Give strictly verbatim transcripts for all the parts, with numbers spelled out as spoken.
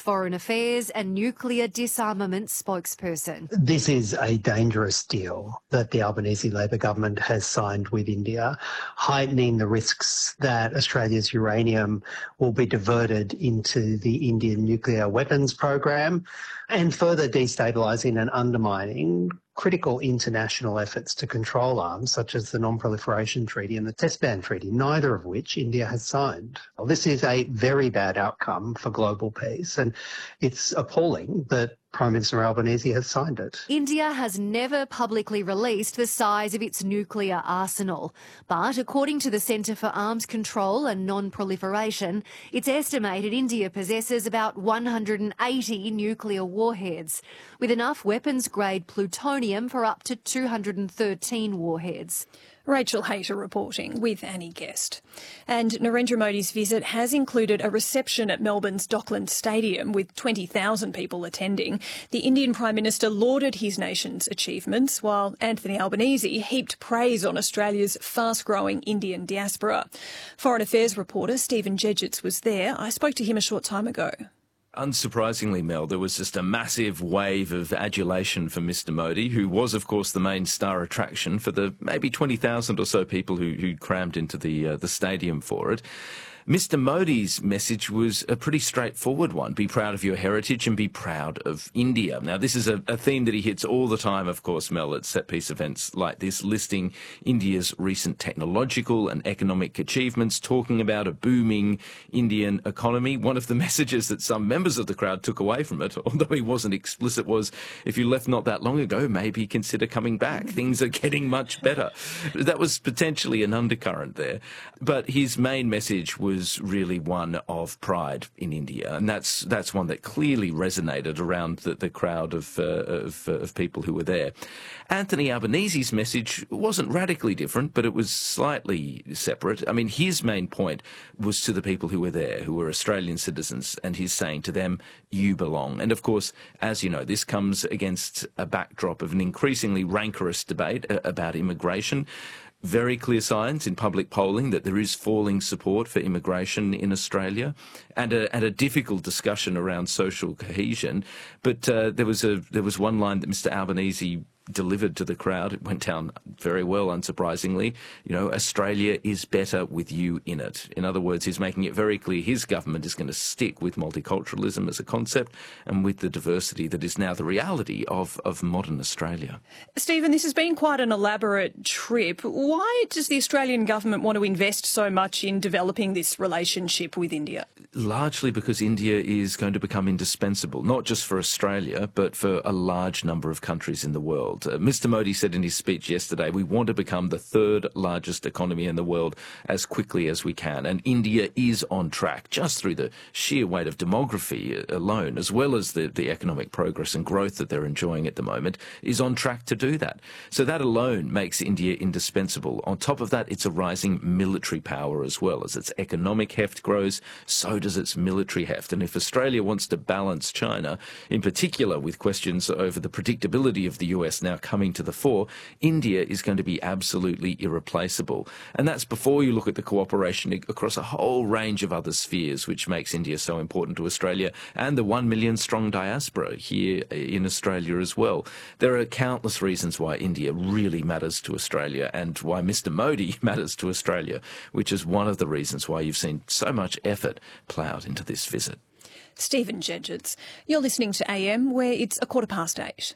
Foreign Affairs and Nuclear Disarmament spokesperson. This is a dangerous deal that the Albanese Labor government has signed with India, heightening the risks that Australia's uranium will be diverted into the Indian nuclear weapons program, and further destabilising and undermining critical international efforts to control arms, such as the Non-Proliferation Treaty and the Test Ban Treaty, neither of which India has signed. Well, this is a very bad outcome for global peace, and it's appalling that Prime Minister Albanese has signed it. India has never publicly released the size of its nuclear arsenal, but according to the Centre for Arms Control and Non-Proliferation, it's estimated India possesses about one hundred eighty nuclear warheads, with enough weapons-grade plutonium for up to two hundred thirteen warheads. Rachel Hayter reporting with Annie Guest. And Narendra Modi's visit has included a reception at Melbourne's Docklands Stadium with twenty thousand people attending. The Indian Prime Minister lauded his nation's achievements, while Anthony Albanese heaped praise on Australia's fast-growing Indian diaspora. Foreign Affairs reporter Stephen Jedgetts was there. I spoke to him a short time ago. Unsurprisingly, Mel, there was just a massive wave of adulation for Mister Modi, who was, of course, the main star attraction for the maybe twenty thousand or so people who, who crammed into the uh, the stadium for it. Mister Modi's message was a pretty straightforward one. Be proud of your heritage and be proud of India. Now, this is a, a theme that he hits all the time, of course, Mel, at set-piece events like this, listing India's recent technological and economic achievements, talking about a booming Indian economy. One of the messages that some members of the crowd took away from it, although he wasn't explicit, was if you left not that long ago, maybe consider coming back. Things are getting much better. That was potentially an undercurrent there. But his main message was was really one of pride in India, and that's that's one that clearly resonated around the, the crowd of, uh, of of people who were there. Anthony Albanese's message wasn't radically different, but it was slightly separate. I mean, his main point was to the people who were there, who were Australian citizens, and he's saying to them, you belong. And of course, as you know, this comes against a backdrop of an increasingly rancorous debate about immigration. Very clear signs in public polling that there is falling support for immigration in Australia, and a, and a difficult discussion around social cohesion. But uh, there was a there was one line that Mister Albanese delivered to the crowd. It went down very well, unsurprisingly. You know, Australia is better with you in it. In other words, he's making it very clear his government is going to stick with multiculturalism as a concept and with the diversity that is now the reality of, of modern Australia. Stephen, this has been quite an elaborate trip. Why does the Australian government want to invest so much in developing this relationship with India? Largely because India is going to become indispensable, not just for Australia, but for a large number of countries in the world. Uh, Mister Modi said in his speech yesterday, we want to become the third largest economy in the world as quickly as we can. And India is on track, just through the sheer weight of demography alone, as well as the, the economic progress and growth that they're enjoying at the moment, is on track to do that. So that alone makes India indispensable. On top of that, it's a rising military power as well. As its economic heft grows, so does its military heft. And if Australia wants to balance China, in particular with questions over the predictability of the U S now coming to the fore, India is going to be absolutely irreplaceable. And that's before you look at the cooperation across a whole range of other spheres, which makes India so important to Australia and the one million strong diaspora here in Australia as well. There are countless reasons why India really matters to Australia and why Mister Modi matters to Australia, which is one of the reasons why you've seen so much effort ploughed into this visit. Stephen Jedgetts, you're listening to A M, where it's a quarter past eight.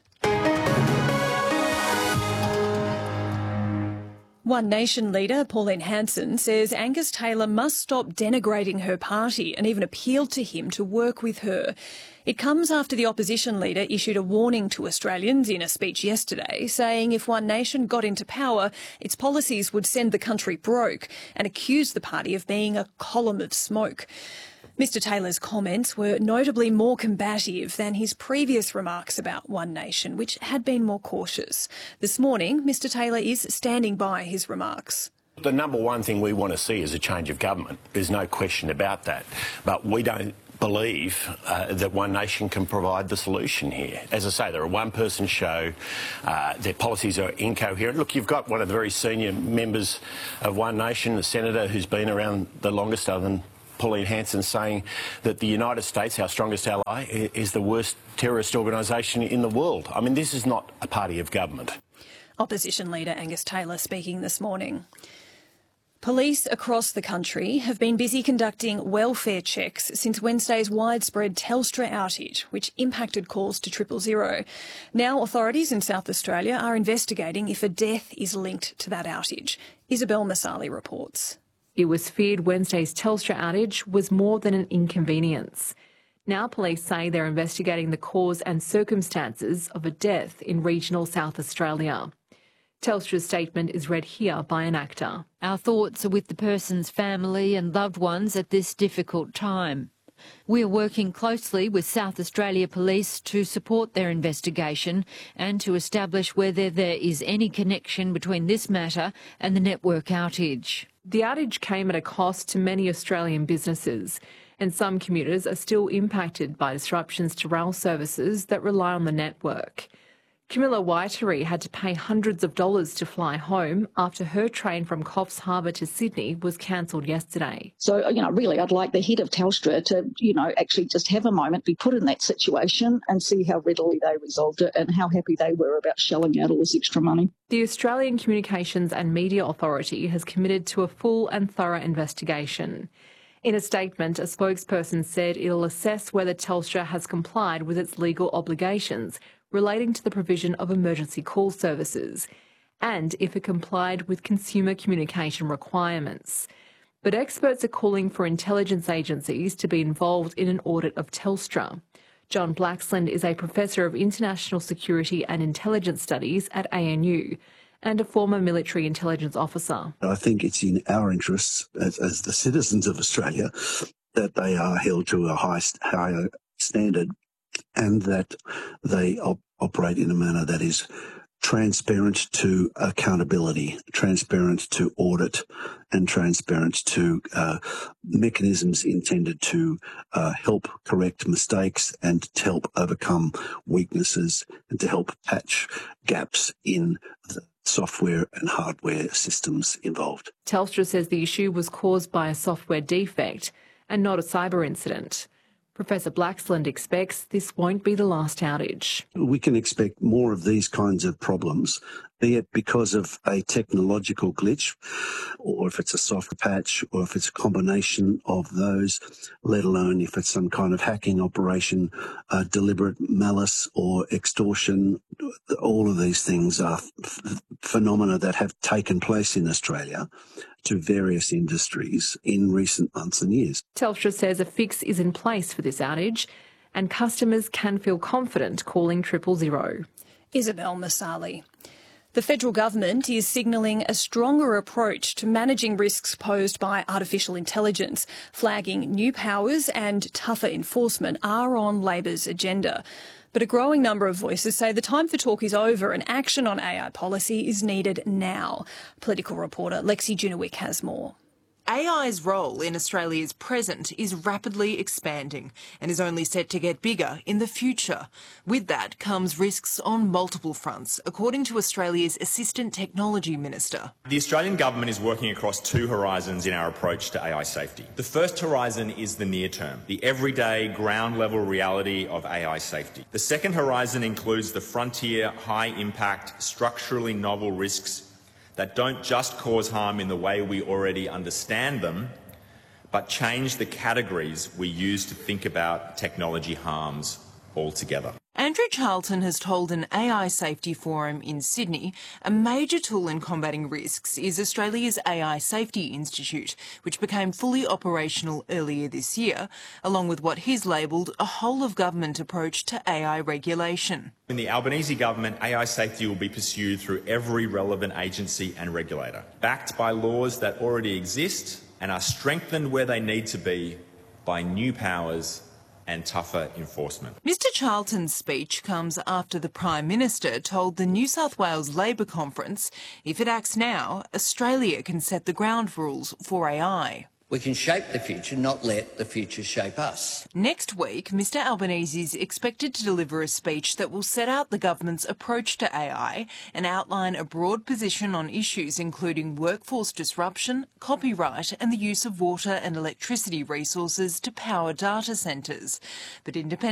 One Nation leader, Pauline Hanson, says Angus Taylor must stop denigrating her party and even appealed to him to work with her. It comes after the opposition leader issued a warning to Australians in a speech yesterday, saying if One Nation got into power, its policies would send the country broke, and accused the party of being a column of smoke. Mister Taylor's comments were notably more combative than his previous remarks about One Nation, which had been more cautious. This morning, Mister Taylor is standing by his remarks. The number one thing we want to see is a change of government. There's no question about that. But we don't believe uh, that One Nation can provide the solution here. As I say, they're a one-person show. Uh, their policies are incoherent. Look, you've got one of the very senior members of One Nation, the senator who's been around the longest, other than Pauline Hanson saying that the United States, our strongest ally, is the worst terrorist organisation in the world. I mean, this is not a party of government. Opposition leader Angus Taylor speaking this morning. Police across the country have been busy conducting welfare checks since Wednesday's widespread Telstra outage, which impacted calls to triple zero. Now authorities in South Australia are investigating if a death is linked to that outage. Isabel Masali reports. It was feared Wednesday's Telstra outage was more than an inconvenience. Now police say they're investigating the cause and circumstances of a death in regional South Australia. Telstra's statement is read here by an actor. Our thoughts are with the person's family and loved ones at this difficult time. We are working closely with South Australia Police to support their investigation and to establish whether there is any connection between this matter and the network outage. The outage came at a cost to many Australian businesses, and some commuters are still impacted by disruptions to rail services that rely on the network. Camilla Waiteri had to pay hundreds of dollars to fly home after her train from Coffs Harbour to Sydney was cancelled yesterday. So, you know, really I'd like the head of Telstra to, you know, actually just have a moment, be put in that situation and see how readily they resolved it and how happy they were about shelling out all this extra money. The Australian Communications and Media Authority has committed to a full and thorough investigation. In a statement, a spokesperson said it'll assess whether Telstra has complied with its legal obligations relating to the provision of emergency call services, and if it complied with consumer communication requirements. But experts are calling for intelligence agencies to be involved in an audit of Telstra. John Blaxland is a Professor of International Security and Intelligence Studies at A N U and a former military intelligence officer. I think it's in our interests as, as the citizens of Australia that they are held to a high, higher standard and that they op- operate in a manner that is transparent to accountability, transparent to audit, and transparent to uh, mechanisms intended to uh, help correct mistakes and to help overcome weaknesses and to help patch gaps in the software and hardware systems involved. Telstra says the issue was caused by a software defect and not a cyber incident. Professor Blaxland expects this won't be the last outage. We can expect more of these kinds of problems, be it because of a technological glitch, or if it's a software patch, or if it's a combination of those, let alone if it's some kind of hacking operation, uh, deliberate malice or extortion. All of these things are f- phenomena that have taken place in Australia to various industries in recent months and years. Telstra says a fix is in place for this outage and customers can feel confident calling triple zero. Isabel Masali. The federal government is signalling a stronger approach to managing risks posed by artificial intelligence, flagging new powers and tougher enforcement are on Labor's agenda. But a growing number of voices say the time for talk is over and action on A I policy is needed now. Political reporter Lexi Junowick has more. A I's role in Australia's present is rapidly expanding and is only set to get bigger in the future. With that comes risks on multiple fronts, according to Australia's Assistant Technology Minister. The Australian government is working across two horizons in our approach to A I safety. The first horizon is the near term, the everyday ground-level reality of A I safety. The second horizon includes the frontier, high-impact, structurally novel risks that don't just cause harm in the way we already understand them, but change the categories we use to think about technology harms altogether. Andrew Charlton has told an A I safety forum in Sydney a major tool in combating risks is Australia's A I Safety Institute, which became fully operational earlier this year, along with what he's labelled a whole-of-government approach to A I regulation. In the Albanese government, A I safety will be pursued through every relevant agency and regulator, backed by laws that already exist and are strengthened where they need to be by new powers and tougher enforcement. Mister Charlton's speech comes after the Prime Minister told the New South Wales Labor Conference if it acts now, Australia can set the ground rules for A I. We can shape the future, not let the future shape us. Next week, Mr Albanese is expected to deliver a speech that will set out the government's approach to A I and outline a broad position on issues including workforce disruption, copyright and the use of water and electricity resources to power data centres. But independent